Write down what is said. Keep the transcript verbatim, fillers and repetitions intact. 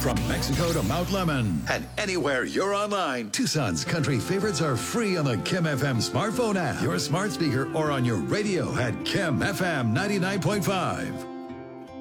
From Mexico to Mount Lemmon And anywhere you're online, Tucson's country favorites are free on the Kim F M smartphone app, your smart speaker, or on your radio at Kim F M ninety-nine point five.